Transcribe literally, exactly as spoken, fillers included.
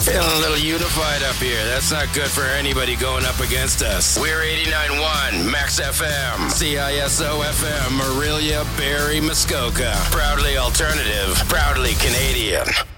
Feeling a little unified up here. That's not good for anybody going up against us. We're eighty-nine point one Max F M, C I S O F M, Morelia, Barrie, Muskoka. Proudly alternative, proudly Canadian.